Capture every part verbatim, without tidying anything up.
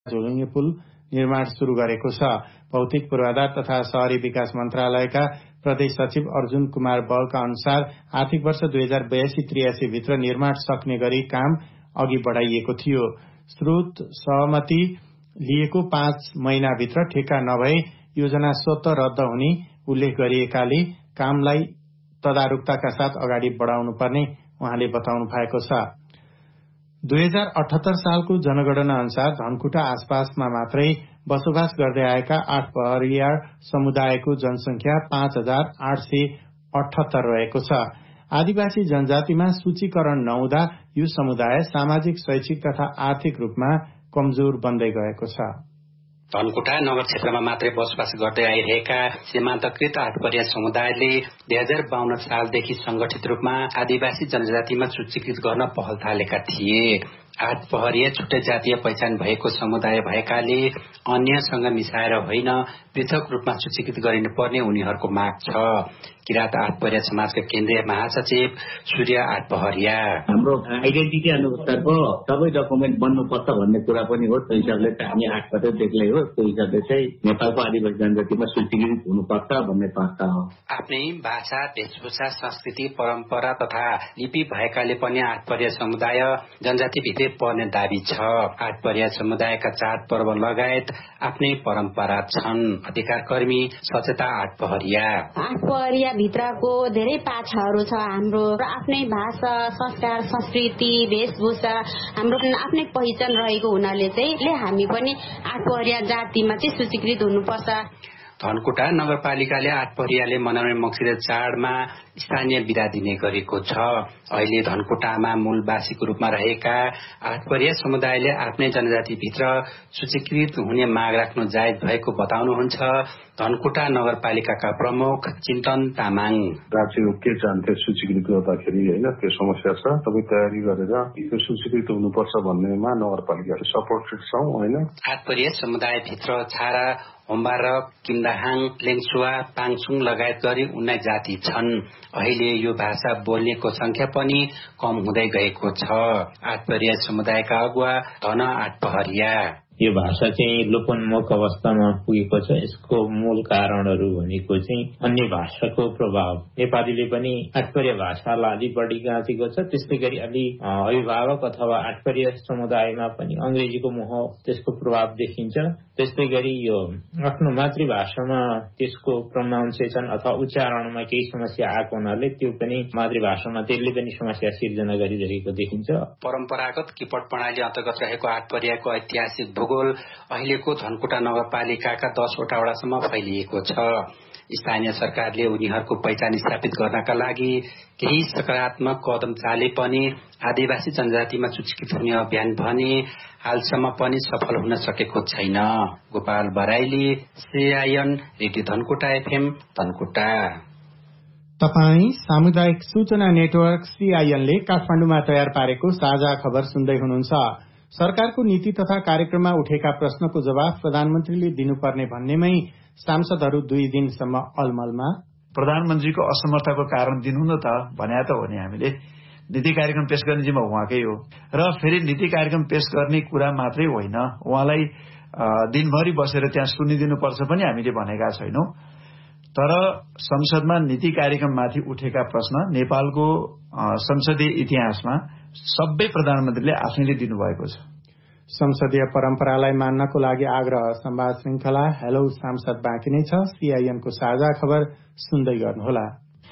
झोलुङ्गे पुल निर्माण शुरू गरेको छ। भौतिक पूर्वाधार तथा शहरी विकास मन्त्रालयका प्रदेश सचिव अर्जुन कुमार बलका अनुसार आर्थिक वर्ष दुई हजार बयासी त्रियासी भित्र निर्माण सक्ने गरी काम अघि बढ़ाइएको थियो। स्रोत सहमति लिएको पाँच महिनाभित्र ठेक्का नभए योजना स्वत रद्द हुने उल्लेख गरिएकाले कामलाई तदारुकताका साथ अगाडि बढ़ाउनु पर्ने उहाँले बताउनु भएको छ। दुई हजार अठहत्तर सालको जनगणना अनुसार धनकुटा आसपासमा मात्रै बसोबास गर्दै आएका आठ पहरिया समुदायको जनसंख्या पाँच हजार आठ सय अठहत्तर रहेको छ। आदिवासी जनजातिमा सूचीकरण नहुँदा यो समुदाय सामाजिक, शैक्षिक तथा आर्थिक रूपमा कमजोर बन्दै गएको छ। धनकुटा नगर क्षेत्रमा मात्रै बसोबास गर्दै आइरहेका सीमान्तकृत आठपरिया समुदायले दुई हजार बाहन्न सालदेखि संगठित रूपमा आदिवासी जनजातिमा सूचीकृत गर्न पहल थालेका थिए। आठ पहरिया छुट्टै जातीय पहिचान भएको समुदाय भएकाले अन्यसँग मिसाएर होइन पृथक रूपमा सूचीकृत गरिनुपर्ने उनीहरूको माग छ। किरात आठपहरिया समाजका केन्द्रीय महासचिव सूर्य आठपहरिया हाम्रो आइडेन्टिटी अनुसारको सबै डकुमेन्ट बन्नुपर्छ भन्ने कुरा पनि हो। त्यो हिसाबले चाहिँ हामी आठपहरिया देख्लै हो। त्यो हिसाबले चाहिँ नेपालको आदिवासी जनजातिमा सूचीकृत हुनुपर्छ भन्ने तर्क हो। आफ्नै भाषा, वेशभूषा, संस्कृति, परम्परा तथा लिपि भएकाले पनि आठपहरिया समुदाय जनजाति भित्रै पर्ने दाबी छ। आठपहरिया समुदायका चाड पर्व लगायत आफ्नै परम्परा छन्। अधिकार कर्मी सचेता आठपहरिया आठपहरिया भित्रको धेरै पाछाहरू छ। हाम्रो आफ्नै भाषा, संस्कार, संस्कृति, वेशभूषा, हाम्रो आफ्नै पहिचान रहेको हुनाले चाहिँ हामी पनि आठपहरिया जातिमा चाहिँ सूचीकृत हुनुपर्छ। धनकुटा नगरपालिकाले आठपहरियाले मनाउने मक्सिर चाडमा स्थानीय बिदा दिने गरेको छ। अहिले धनकुटामा मूलवासीको रूपमा रहेका आठपहरिया समुदायले आफ्नै जनजातिभित्र सूचीकृत हुने माग राख्नु जायज भएको बताउनुहुन्छ धनकुटा नगरपालिकाका प्रमुख चिन्तन तामाङ। राज्यको के चाहन्थे सूचीकृत गर्दाखेरि होइन त्यो समस्या छ। सबै तयारी गरेर त्यो सूचीकृत हुनुपर्छ भन्नेमा नगरपालिकाले सपोर्टेड छौँ होइन। आठपहरिया समुदायभित्र छारा, होम्बार, किन्दाहाङ, लेङसुवा, पाङसुङ लगायत गरी उन्नाइस जाति छन्। अहिले यो भाषा बोल्नेको संख्या पनि कम हुँदै गएको छ। आठपहरिया समुदायका अगुवा धन आठपहरिया यो भाषा चाहिँ लोपोन्मुख अवस्थामा पुगेको छ। यसको मूल कारणहरू भनेको चाहिँ अन्य भाषाको प्रभाव। नेपालीले पनि आठपहरिया भाषालाई अलि बढी गाँचेको छ। त्यस्तै गरी अलि अभिभावक अथवा आठपहरिया समुदायमा पनि अंग्रेजीको मोह त्यसको प्रभाव देखिन्छ। त्यस्तै गरी यो आफ्नो मातृभाषामा त्यसको प्रोनाउन्सिएसन अथवा उच्चारणमा केही समस्या आएको हुनाले त्यो पनि मातृभाषामा त्यसले पनि समस्या सिर्जना गरिरहेको देखिन्छ। परम्परागत किपट प्रणाली अन्तर्गत रहेको आठपहरियाको ऐतिहासिक भूगोल अहिलेको धनकुटा नगरपालिकाका दसवटा वडासम्म फैलिएको छ। स्थानीय सरकारले उनीहरूको पहिचान स्थापित गर्नका लागि केही सकारात्मक कदम चाले पनि आदिवासी जनजातिमा सूचीकृत हुने अभियान भने हालसम्म पनि सफल हुन सकेको छैन। Gopal Baraili, CIN radio Dhankuta FM Dhankuta. तपाई सामुदायिक सूचना नेटवर्क सीआईएनले काठमाडौँमा तयार पारेको साझा खबर सुन्दै हुनुहुन्छ। सरकारको नीति तथा कार्यक्रममा उठेका प्रश्नको जवाफ प्रधानमन्त्रीले दिनुपर्ने भन्नेमै सांसदहरू दुई दिनसम्म अलमलमा। प्रधानमन्त्रीको असमर्थको कारण दिनु न त भन्या त हो नि। हामीले नीति कार्यक्रम पेश गर्ने जिम्मा उहाँकै हो र फेरि नीति कार्यक्रम पेश गर्ने कुरा मात्रै होइन, उहाँलाई दिनभरि बसेर त्यहाँ सुनिदिनुपर्छ पनि हामीले भनेका छैनौं। तर संसदमा नीति कार्यक्रममाथि उठेका प्रश्न नेपालको संसदीय इतिहासमा सबै प्रधानमन्त्रीले आफैले दिनुभएको छ। संसदीय परम्परालाई मान्नको लागि आग्रह संवाद श्रृंखला हेलो सांसद बाँकी नै छ। सीआईएनको साझा खबर सुन्दै गर्नुहोला।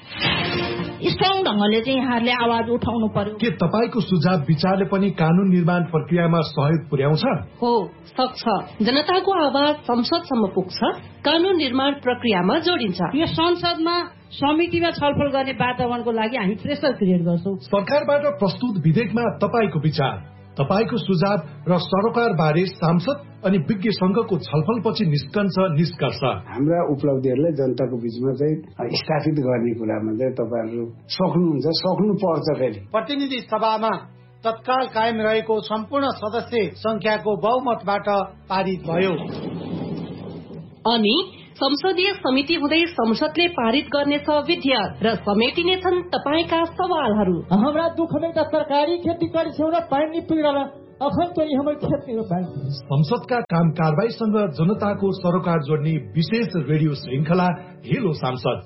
स्ट्रङ ढंगले चाहिँ यहाँहरूले आवाज उठाउनु पर्यो। के तपाईको सुझाव विचारले पनि कानून निर्माण प्रक्रियामा सहयोग पुर्याउँछ? हो, सक्छ। जनताको आवाज संसदसम्म पुग्छ, कानून निर्माण प्रक्रियामा जोडिन्छ। यो संसदमा समितिमा छलफल गर्ने वातावरणको लागि हामी प्रेसर क्रिएट गर्छौं। सरकारबाट प्रस्तुत विधेयकमा तपाईको विचार, तपाईको सुझाव र सरोकार बारे सांसद अनि विज्ञ संघको छलफलपछि निस्कन्छ निष्कर्ष। हाम्रा उपलब्धिहरूलाई जनताको बीचमा चाहिँ स्थापित गर्ने कुरामा चाहिँ तपाईहरु सक्नुहुन्छ, सक्नुपर्छ। फेरि प्रतिनिधि सभामा तत्काल कायम रहेको सम्पूर्ण सदस्य संख्याको बहुमतबाट पारित भयो। अनि संसदीय समिति हुँदै संसदले पारित गर्नेछ विधेयक र समेटिनेछन् तपाईका सवालहरू। हाम्रा दुःखमै त सरकारी खेती गरिछौं र पानी पिउन अखन तो यहाँ खेत नहीं होता है। संसदका काम कारबाहीसँग जनताको सरोकार जोड्ने विशेष रेडियो श्रृंखला हेलो सांसद।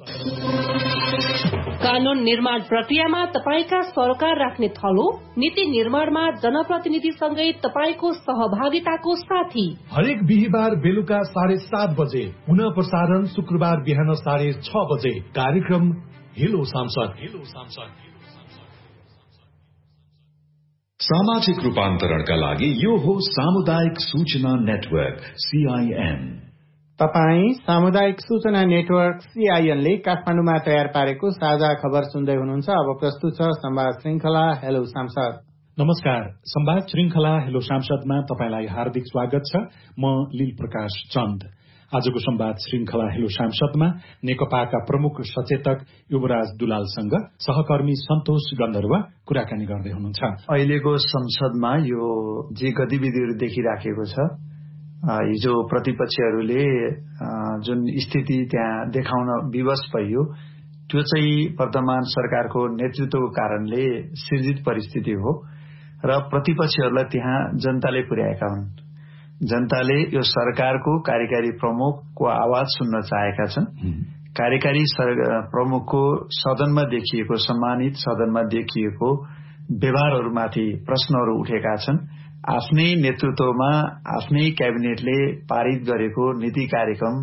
कानून निर्माण प्रक्रियामा तपाईका सरोकार राख्ने थलो, नीति निर्माणमा जनप्रतिनिधिसँगै तपाईको सहभागिताको साथी। हरेक बिहिबार बेलुका साढे सात बजे, पुनः प्रसारण शुक्रबार बिहान साढे छ बजे। कार्यक्रम हेलो सांसद। हेलो सांसद। सामाजिक रूपान्तरणका लागि यो हो सामुदायिक सूचना नेटवर्क सीआईएन। तपाई सामुदायिक सूचना नेटवर्क सीआईएन ले काठमाडौँमा तयार पारेको साझा खबर सुन्दै हुनुहुन्छ। अब प्रस्तुत छ संवाद श्रृंखला हेलो सांसद। नमस्कार, संवाद श्रृंखला हेलो सांसदमा तपाईलाई हार्दिक स्वागत छ। म लील प्रकाश चन्द। आजको संवाद श्रृंखला हेलो सांसदमा नेकपाका प्रमुख सचेतक युवराज दुलालसँग सहकर्मी सन्तोष गन्धर्व कुराकानी गर्दै हुनुहुन्छ। अहिलेको संसदमा यो जे गतिविधिहरू देखिराखेको छ, हिजो प्रतिपक्षहरूले जुन स्थिति त्यहाँ देखाउन विवश भइयो, त्यो चाहिँ वर्तमान सरकारको नेतृत्वको कारणले सृजित परिस्थिति हो र प्रतिपक्षहरूलाई त्यहाँ जनताले पुर्याएका हुन्। जनताले यो सरकारको कार्यकारी प्रमुखको आवाज सुन्न चाहेका छन्। कार्यकारी प्रमुखको सदनमा देखिएको, सम्मानित सदनमा देखिएको व्यवहारहरूमाथि प्रश्नहरू उठेका छन्। आफ्नै नेतृत्वमा आफ्नै क्याबिनेटले पारित गरेको नीति कार्यक्रम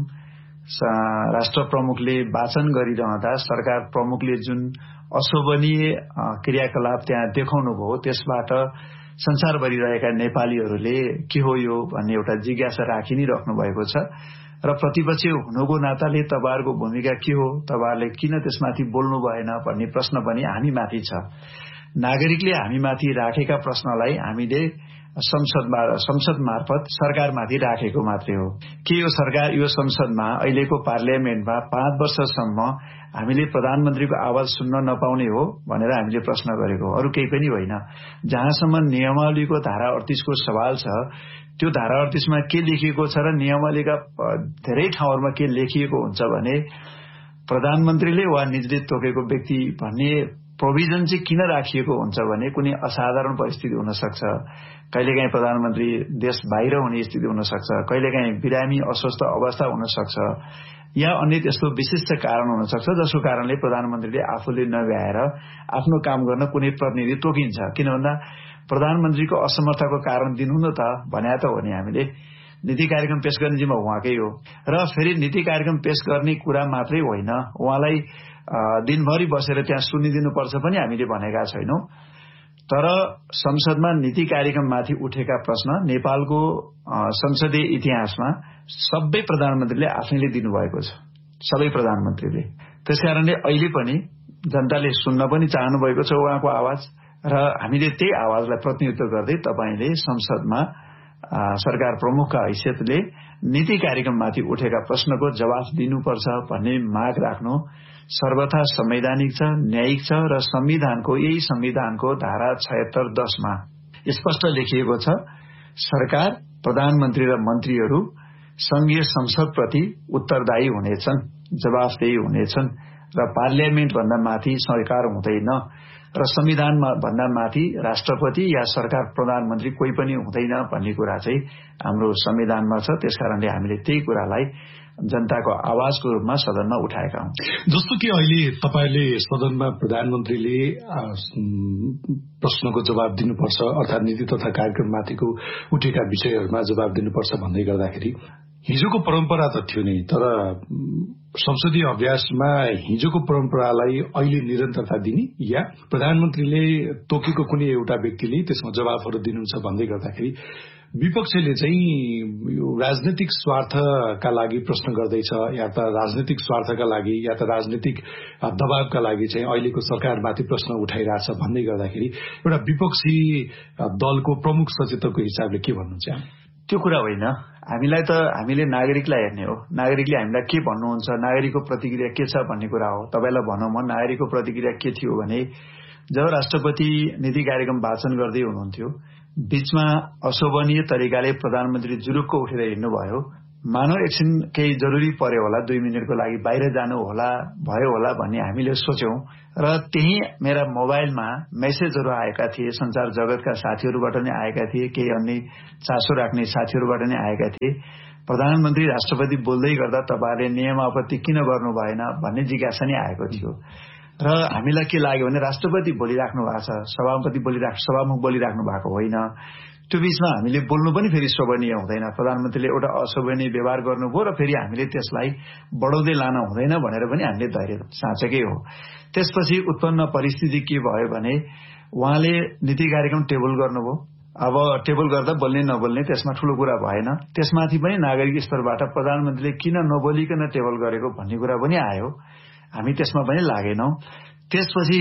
राष्ट्र प्रमुखले वाचन गरिरहँदा सरकार प्रमुखले जुन अशोभनीय क्रियाकलाप त्यहाँ देखाउनु भयो, त्यसबाट संसारभरि रहेका नेपालीहरूले के हो यो भन्ने एउटा जिज्ञासा राखि नै राख्नु भएको छ र प्रतिपक्ष हुनुको नाताले तपाईँहरूको भूमिका के हो, तपाईँहरूले किन त्यसमाथि बोल्नु भएन भन्ने प्रश्न पनि हामी माथि छ। नागरिकले हामी माथि राखेका प्रश्नलाई हामीले संसदमा संसद मार्फत सरकारमाथि राखेको मात्रै हो। के यो सरकार यो संसदमा अहिलेको पार्लियामेन्टमा पाँच वर्षसम्म हामीले प्रधानमन्त्रीको आवाज सुन्न नपाउने हो भनेर हामीले प्रश्न गरेको, अरू केही पनि होइन। जहाँसम्म नियमावलीको धारा अडतीस को सवाल छ, त्यो धारा अडतीसमा के लेखिएको छ र नियमावलीका धेरै ठाउँहरूमा के लेखिएको हुन्छ भने प्रधानमन्त्रीले वा निजले तोकेको व्यक्ति भन्ने प्रोभिजन चाहिँ किन राखिएको हुन्छ भने कुनै असाधारण परिस्थिति हुन सक्छ, कहिलेकाहीँ प्रधानमन्त्री देश बाहिर हुने स्थिति हुन सक्छ, कहिलेकाहीँ बिरामी अस्वस्थ अवस्था हुन सक्छ, या अन्य त्यस्तो विशिष्ट कारण हुन सक्छ जसको कारणले प्रधानमन्त्रीले आफूले नभ्याएर आफ्नो काम गर्न कुनै प्रतिनिधि तोकिन्छ। किन भन्दा प्रधानमन्त्रीको असमर्थको कारण दिनु न त भने त हो नि, हामीले नीति कार्यक्रम पेश गर्ने जिम्मा उहाँकै हो र फेरि नीति कार्यक्रम पेश गर्ने कुरा मात्रै होइन, उहाँलाई दिनभरि बसेर त्यहाँ सुनिदिनुपर्छ पनि हामीले भनेका छैनौं। तर संसदमा नीति कार्यक्रममाथि उठेका प्रश्न नेपालको संसदीय इतिहासमा सबै प्रधानमन्त्रीले आफैले दिनुभएको छ, सबै प्रधानमन्त्रीले। त्यसकारणले अहिले पनि जनताले सुन्न पनि चाहनु भएको छ उहाँको आवाज र हामीले त्यही आवाजलाई प्रतिनिधित्व गर्दै तपाईले संसदमा सरकार प्रमुखका हैसियतले नीति कार्यक्रममाथि उठेका प्रश्नको जवाफ दिनुपर्छ भन्ने माग राख्नु सर्वथा संवैधानिक छ, न्यायिक छ र संविधानको यही संविधानको धारा छयत्तर दशमा स्पष्ट लेखिएको छ, सरकार प्रधानमन्त्री र मन्त्रीहरू संघीय संसदप्रति उत्तरदायी हुनेछन्, जवाफदेही हुनेछन् र पार्लियामेन्ट भन्दा माथि सरकार हुँदैन र संविधान भन्दा माथि राष्ट्रपति या सरकार प्रधानमन्त्री कोही पनि हुँदैन भन्ने कुरा चाहिँ हाम्रो संविधानमा छ। त्यसकारणले हामीले त्यही कुरालाई जनताको आवाजको रूपमा सदनमा उठाएका हौं। जस्तो कि अहिले तपाईले सदनमा प्रधानमन्त्रीले प्रश्नको जवाब दिनुपर्छ अर्थात् नीति तथा कार्यक्रममाथिको उठेका विषयहरूमा जवाब दिनुपर्छ भन्दै गर्दाखेरि हिजोको परम्परा त थियो नै, तर संसदीय अभ्यासमा हिजोको परम्परालाई अहिले निरन्तरता दिने या प्रधानमन्त्रीले तोकेको कुनै एउटा व्यक्तिले त्यसमा जवाफहरू दिनुहुन्छ भन्दै गर्दाखेरि विपक्षले चाहिँ यो राजनीतिक स्वार्थका लागि प्रश्न गर्दैछ या त राजनीतिक स्वार्थका लागि या त राजनीतिक दबावका लागि चाहिँ अहिलेको सरकारमाथि प्रश्न उठाइरहेछ भन्दै गर्दाखेरि एउटा विपक्षी दलको प्रमुख सचेतकको हिसाबले के भन्नुहुन्छ? त्यो कुरा होइन, हामीलाई त हामीले नागरिकलाई हेर्ने हो, नागरिकले हामीलाई के भन्नुहुन्छ, नागरिकको प्रतिक्रिया के छ भन्ने कुरा हो। तपाईलाई भनौं म नागरिकको प्रतिक्रिया के थियो भने जब राष्ट्रपति नीति कार्यक्रम वाचन गर्दै हुनुहुन्थ्यो, बीचमा अशोभनीय तरिकाले प्रधानमन्त्री जुरुक्क उठेर हिँड्नुभयो, मानव एकछिन केही जरुरी पर्यो होला, दुई मिनटको लागि बाहिर जानु होला भयो होला भन्ने हामीले सोच्यौं र त्यही मेरा मोबाइलमा मेसेजहरू आएका थिए, संचार जगतका साथीहरूबाट नै आएका थिए, केही अन्य चासो राख्ने साथीहरूबाट नै आएका थिए। प्रधानमन्त्री राष्ट्रपति बोल्दै गर्दा तपाईँले नियमावली किन गर्नु भएन भन्ने जिज्ञासा नै आएको थियो र हामीलाई के लाग्यो भने राष्ट्रपति बोलिराख्नु भएको छ, सभापति बोलिराख सभामुख बोलिराख्नु भएको होइन। त्यो बीचमा हामीले बोल्नु पनि फेरि शोभनीय हुँदैन। प्रधानमन्त्रीले एउटा अशोभनीय व्यवहार गर्नुभयो र फेरि हामीले त्यसलाई बढाउँदै लान हुँदैन भनेर पनि हामीले धैर्य साँचेकै हो। त्यसपछि उत्पन्न परिस्थिति के भयो भने उहाँले नीति कार्यक्रम टेबल गर्नुभयो। अब टेबल गर्दा बोल्ने नबोल्ने त्यसमा ठूलो कुरा भएन। त्यसमाथि पनि नागरिक स्तरबाट प्रधानमन्त्रीले किन नबोलिकन टेबल गरेको भन्ने कुरा पनि आयो। हामी त्यसमा पनि लागेनौं। त्यसपछि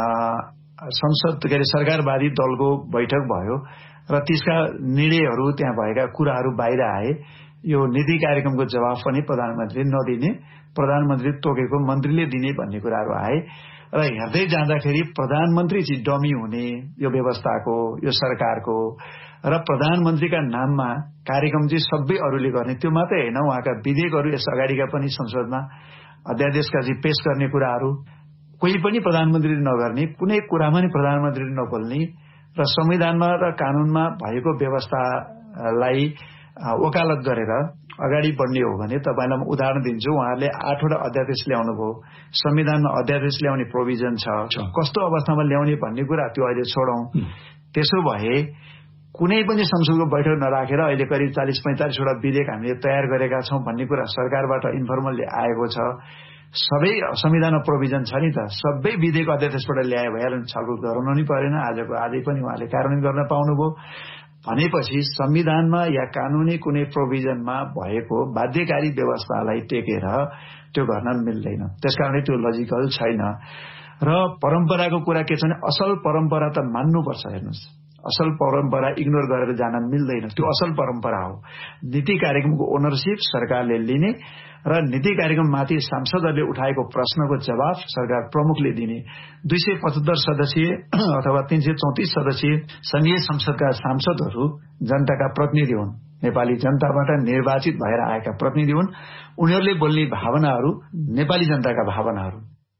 संसद के अरे सरकारवादी दलको बैठक भयो र त्यसका निर्णयहरू त्यहाँ भएका कुराहरू बाहिर आए। यो नीति कार्यक्रमको जवाफ पनि प्रधानमन्त्रीले नदिने, प्रधानमन्त्री तोकेको मन्त्रीले दिने भन्ने कुराहरू आए र हेर्दै जाँदाखेरि प्रधानमन्त्री चाहिँ डमी हुने यो व्यवस्थाको, यो सरकारको र प्रधानमन्त्रीका नाममा कार्यक्रम चाहिँ सबै अरूले गर्ने। त्यो मात्रै होइन, उहाँका विधेयकहरू यस अगाडिका पनि संसदमा अध्यादेशका चाहिँ पेश गर्ने कुराहरू कोही पनि प्रधानमन्त्रीले नगर्ने, कुनै कुरामा नि प्रधानमन्त्रीले नबोल्ने र संविधानमा र कानूनमा भएको व्यवस्थालाई वकालत गरेर अगाडि बढ्ने हो भने तपाईलाई म उदाहरण दिन्छु। उहाँहरूले आठवटा अध्यादेश ल्याउनु भयो, संविधानमा अध्यादेश ल्याउने प्रोभिजन छ, कस्तो अवस्थामा ल्याउने भन्ने कुरा त्यो अहिले छोडौं। त्यसो भए कुनै पनि संसदको बैठक नराखेर अहिले करिब चालीस पैंतालीसवटा विधेयक हामीले तयार गरेका छौं भन्ने कुरा सरकारबाट इन्फर्मली आएको छ। सबै संविधानमा प्रोभिजन छ नि त, सबै विधेयक अध्यादेशबाट ल्याए भइहाल्यो, छलफल गराउनु नै परेन। आजको आजै पनि उहाँले कार्यान्वयन गर्न पाउनुभयो भनेपछि संविधानमा या कानूनी कुनै प्रोभिजनमा भएको बाध्यकारी व्यवस्थालाई टेकेर त्यो गर्न मिल्दैन। त्यसकारणले त्यो लजिकल छैन। र परम्पराको कुरा के छ भने असल परम्परा त मान्नुपर्छ। हेर्नुहोस्, असल परम्परा इग्नोर गरेर जान मिल्दैन। त्यो असल परम्परा हो। नीति कार्यक्रमको ओनरशिप सरकारले लिने र नीति कार्यक्रममाथि सांसदहरूले उठाएको प्रश्नको जवाफ सरकार प्रमुखले दिने। दुई सय पचहत्तर सदस्यीय अथवा तीन सय चौतिस सदस्यीय संघीय संसदका सांसदहरू जनताका प्रतिनिधि हुन्, नेपाली जनताबाट निर्वाचित भएर आएका प्रतिनिधि हुन्। उनीहरूले बोल्ने भावनाहरू नेपाली जनताका भावनाहरू।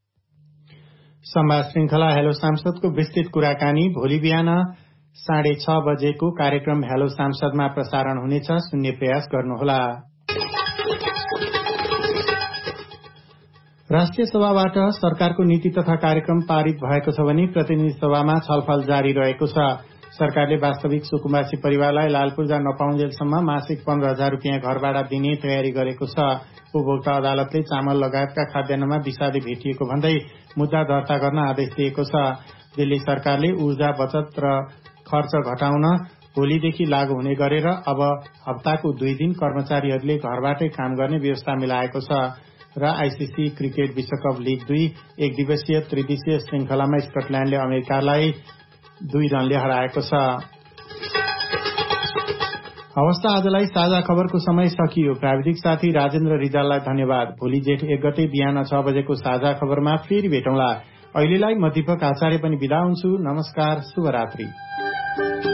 संवाद श्रृंखला हेलो सांसदको विस्तृत कुराकानी भोलि बिहान साढे छ बजेको कार्यक्रम हेलो सांसदमा प्रसारण हुनेछ। सुन्ने प्रयास गर्नुहोला। राष्ट्रिय सभाबाट सरकारको नीति तथा कार्यक्रम पारित भएको छ भने प्रतिनिधि सभामा छलफल जारी रहेको छ। सरकारले वास्तविक सुकुम्बासी परिवारलाई लाल पूर्जा नपाउन्जेलसम्म मासिक पन्ध्र हजार रूपियाँ घरभाडा दिने तयारी गरेको छ। उपभोक्ता अदालतले चामल लगायतका खाद्यान्नमा विषादी भेटिएको भन्दै मुद्दा दर्ता गर्न आदेश दिएको छ। दिल्ली सरकारले ऊर्जा बचत र खर्च घटाउन भोलिदेखि लागू हुने गरेर अब हप्ताको दुई दिन कर्मचारीहरूले घरबाटै काम गर्ने व्यवस्था मिलाएको छ। र आईसीसी क्रिकेट विश्वकप लीग दुई एक दिवसीय त्रिदिशीय श्रृंखलामा स्कटल्याण्डले अमेरिकालाई दुई रनले हराएको छ। हवस्, आजलाई साझा खबरको समय सकियो। प्राविधिक साथी राजेन्द्र रिजाललाई धन्यवाद। भोलि जेठ एक गते बिहान छ बजेको साझा खबरमा फेरि भेटौँला। अहिलेलाई म दीपक आचार्य पनि बिदा हुन्छु। नमस्कार, शुभरात्रि।